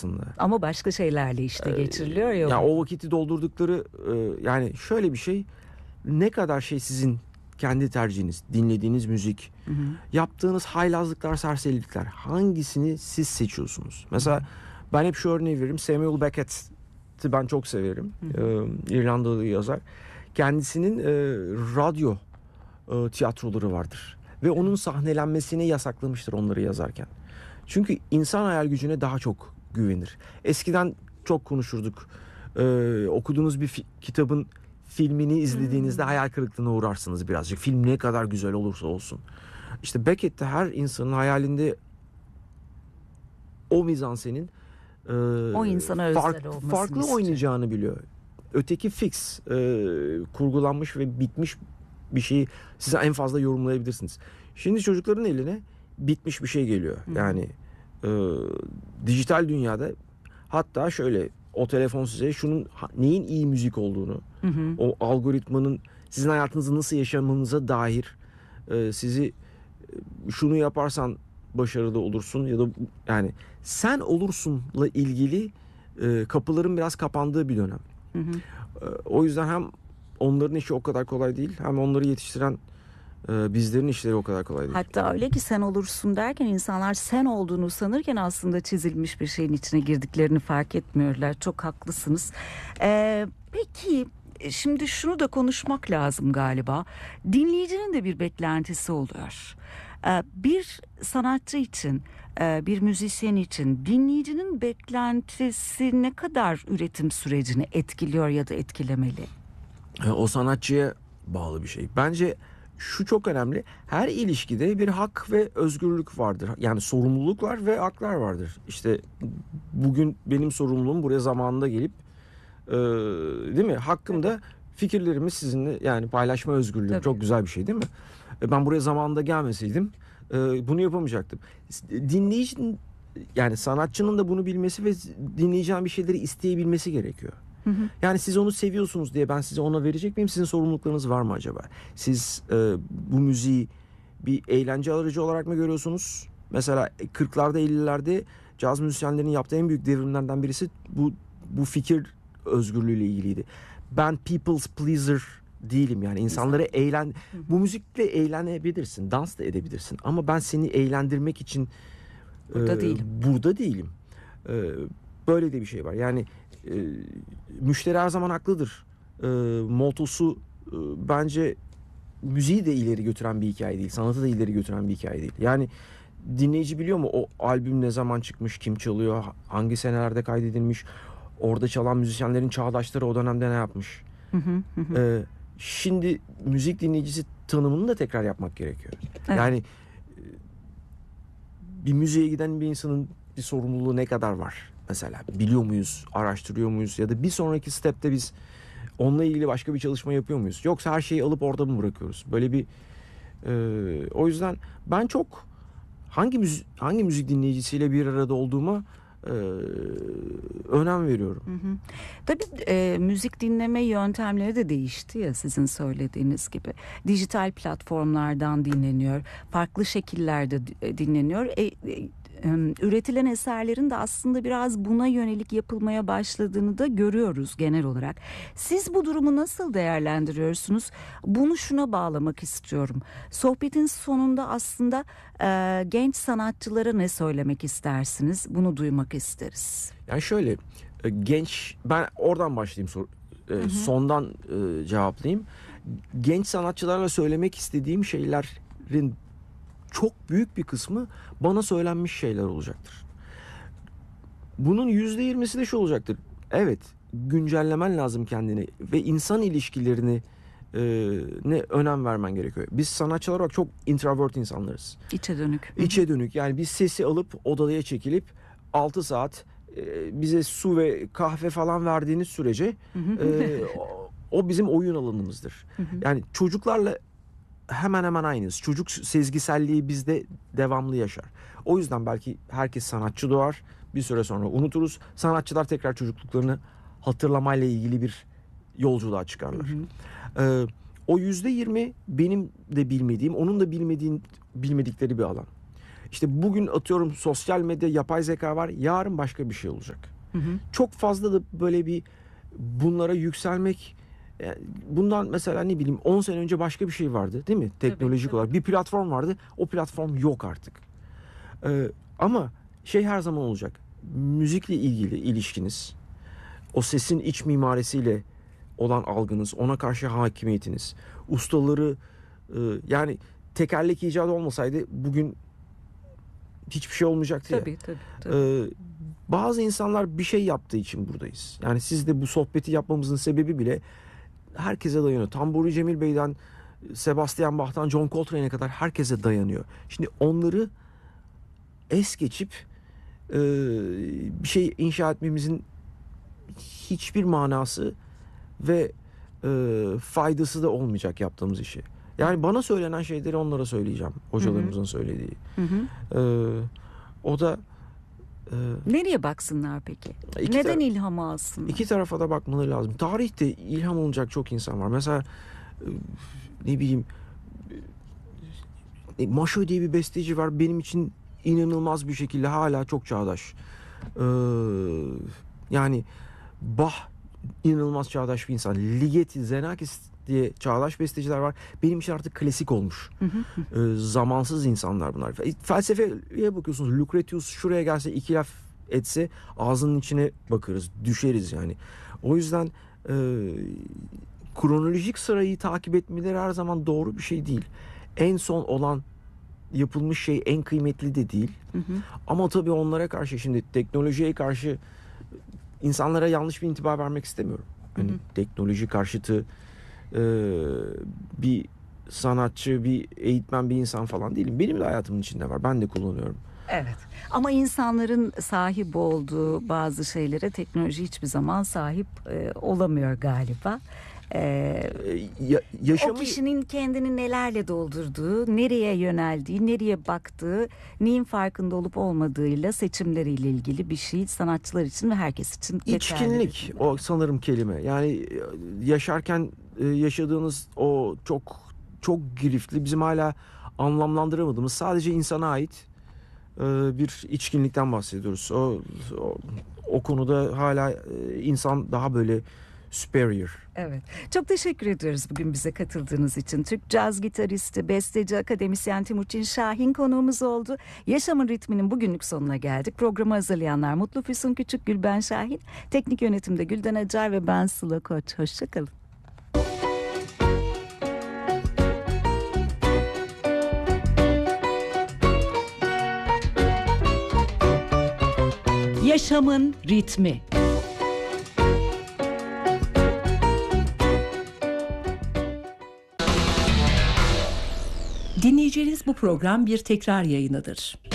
aslında. Ama başka şeylerle işte geçiriliyor ya. Yani o vakiti doldurdukları yani şöyle bir şey, ne kadar şey sizin kendi tercihiniz, dinlediğiniz müzik, yaptığınız haylazlıklar, serserilikler, hangisini siz seçiyorsunuz? Mesela ben hep şu örneği veririm. Samuel Beckett'i ben çok severim. İrlandalı yazar. Kendisinin radyo tiyatroları vardır. Ve onun sahnelenmesini yasaklamıştır onları yazarken. Çünkü insan hayal gücüne daha çok güvenir. Eskiden çok konuşurduk. Okuduğunuz bir kitabın filmini izlediğinizde hayal kırıklığına uğrarsınız birazcık. Film ne kadar güzel olursa olsun. İşte Beckett'te her insanın hayalinde o mizansenin o insana özel olmasını farklı istiyor. oynayacağını biliyor. Öteki fix, kurgulanmış ve bitmiş bir şeyi size en fazla yorumlayabilirsiniz. Şimdi çocukların eline bitmiş bir şey geliyor. Yani dijital dünyada, hatta şöyle, o telefon size şunun neyin iyi müzik olduğunu, o algoritmanın sizin hayatınızı nasıl yaşamanıza dair sizi şunu yaparsan başarılı olursun ya da yani sen olursunla ilgili kapıların biraz kapandığı bir dönem. O yüzden hem onların işi o kadar kolay değil, hem onları yetiştiren bizlerin işleri o kadar kolay değil. Hatta öyle ki sen olursun derken insanlar sen olduğunu sanırken aslında çizilmiş bir şeyin içine girdiklerini fark etmiyorlar. Çok haklısınız. Peki şimdi şunu da konuşmak lazım galiba. Dinleyicinin de bir beklentisi oluyor. Bir sanatçı için, bir müzisyen için dinleyicinin beklentisi ne kadar üretim sürecini etkiliyor ya da etkilemeli? O sanatçıya bağlı bir şey. Bence şu çok önemli. Her ilişkide bir hak ve özgürlük vardır. Yani sorumluluklar ve haklar vardır. İşte bugün benim sorumluluğum buraya zamanında gelip değil mi? Hakkım da fikirlerimi sizinle yani paylaşma özgürlüğü. Tabii. Çok güzel bir şey değil mi? Ben buraya zamanında gelmeseydim bunu yapamayacaktım. Dinleyicinin, yani sanatçının da bunu bilmesi ve dinleyeceğin bir şeyleri isteyebilmesi gerekiyor. Yani siz onu seviyorsunuz diye ben size ona verecek miyim? Sizin sorumluluklarınız var mı acaba? Siz bu müziği bir eğlence aracı olarak mı görüyorsunuz? Mesela 40'larda 50'lerde caz müzisyenlerinin yaptığı en büyük devrimlerden birisi bu fikir özgürlüğüyle ilgiliydi. Ben people's pleaser değilim, yani insanları bu müzikle eğlenebilirsin, dans da edebilirsin ama ben seni eğlendirmek için burada değilim. Böyle de bir şey var. Yani müşteri her zaman haklıdır mottosu bence müziği de ileri götüren bir hikaye değil. Sanatı da ileri götüren bir hikaye değil. Yani dinleyici biliyor mu o albüm ne zaman çıkmış, kim çalıyor, hangi senelerde kaydedilmiş, orada çalan müzisyenlerin çağdaşları o dönemde ne yapmış. Şimdi müzik dinleyicisi tanımını da tekrar yapmak gerekiyor. Evet. Yani bir müziğe giden bir insanın bir sorumluluğu ne kadar var? Mesela biliyor muyuz, araştırıyor muyuz ya da bir sonraki step'te biz onunla ilgili başka bir çalışma yapıyor muyuz? Yoksa her şeyi alıp orada mı bırakıyoruz? Böyle bir o yüzden ben çok hangi müzik dinleyicisiyle bir arada olduğuma önem veriyorum. Tabii müzik dinleme yöntemleri de değişti ya, sizin söylediğiniz gibi. Dijital platformlardan dinleniyor, farklı şekillerde dinleniyor. Üretilen eserlerin de aslında biraz buna yönelik yapılmaya başladığını da görüyoruz genel olarak. Siz bu durumu nasıl değerlendiriyorsunuz? Bunu şuna bağlamak istiyorum. Sohbetin sonunda aslında genç sanatçılara ne söylemek istersiniz? Bunu duymak isteriz. Yani şöyle, ben oradan başlayayım, sondan cevaplayayım. Genç sanatçılarla söylemek istediğim şeylerin çok büyük bir kısmı bana söylenmiş şeyler olacaktır. Bunun %20'si de şu olacaktır. Evet, güncellemen lazım kendini ve insan ilişkilerini ne önem vermen gerekiyor. Biz sanatçılar olarak çok introvert insanlarız. İçe dönük. İçe dönük. Yani biz sesi alıp odaya çekilip 6 saat bize su ve kahve falan verdiğiniz sürece o bizim oyun alanımızdır. Yani çocuklarla hemen hemen aynıyız. Çocuk sezgiselliği bizde devamlı yaşar. O yüzden belki herkes sanatçı doğar. Bir süre sonra unuturuz. Sanatçılar tekrar çocukluklarını hatırlamayla ilgili bir yolculuğa çıkarlar. O %20 benim de bilmediğim, onun da bilmedikleri bir alan. İşte bugün atıyorum sosyal medya, yapay zeka var. Yarın başka bir şey olacak. Çok fazla da böyle bir bunlara yükselmek, bundan mesela ne bileyim 10 sene önce başka bir şey vardı değil mi? Teknolojik Tabii. olarak bir platform vardı. O platform yok artık. Ama şey her zaman olacak. Müzikle ilgili ilişkiniz, o sesin iç mimarisiyle olan algınız, ona karşı hakimiyetiniz, ustaları, yani tekerlek icadı olmasaydı bugün hiçbir şey olmayacaktı ya. Tabii. Bazı insanlar bir şey yaptığı için buradayız. Yani siz de bu sohbeti yapmamızın sebebi bile herkese dayanıyor. Tamburi Cemil Bey'den Sebastian Bach'tan John Coltrane'e kadar herkese dayanıyor. Şimdi onları es geçip bir şey inşa etmemizin hiçbir manası ve faydası da olmayacak yaptığımız işi. Yani bana söylenen şeyleri onlara söyleyeceğim. Hocalarımızın söylediği. O da nereye baksınlar peki? Neden ilham alsınlar? İki tarafa da bakmaları lazım. Tarihte ilham olacak çok insan var. Mesela ne bileyim Maşo diye bir besteci var. Benim için inanılmaz bir şekilde hala çok çağdaş. Yani Bach inanılmaz çağdaş bir insan. Ligeti, Xenakis diye çağdaş besteciler var. Benim için artık klasik olmuş. Zamansız insanlar bunlar. Felsefeye bakıyorsunuz. Lucretius şuraya gelse iki laf etse ağzının içine bakarız. Düşeriz yani. O yüzden kronolojik sırayı takip etmeleri her zaman doğru bir şey değil. En son olan yapılmış şey en kıymetli de değil. Ama tabii onlara karşı, şimdi teknolojiye karşı insanlara yanlış bir intiba vermek istemiyorum. Hani teknoloji karşıtı bir sanatçı, bir eğitmen, bir insan falan değilim. Benim de hayatımın içinde var. Ben de kullanıyorum. Evet. Ama insanların sahip olduğu bazı şeylere teknoloji hiçbir zaman sahip olamıyor galiba. O kişinin kendini nelerle doldurduğu, nereye yöneldiği, nereye baktığı, neyin farkında olup olmadığıyla seçimleriyle ilgili bir şey sanatçılar için ve herkes için yeterli. İçkinlik o sanırım kelime. Yani yaşarken yaşadığınız o çok giriftli, bizim hala anlamlandıramadığımız, sadece insana ait bir içkinlikten bahsediyoruz. O konuda hala insan daha böyle superior. Evet. Çok teşekkür ediyoruz bugün bize katıldığınız için. Türk caz gitaristi, besteci, akademisyen Timuçin Şahin konuğumuz oldu. Yaşamın ritminin bugünlük sonuna geldik. Programı hazırlayanlar Mutlu Füsun Küçük, Gülben Şahin, teknik yönetimde Gülden Acar ve ben Sıla Koç. Hoşçakalın. Yaşamın ritmi. Dinleyeceğiniz bu program bir tekrar yayınıdır.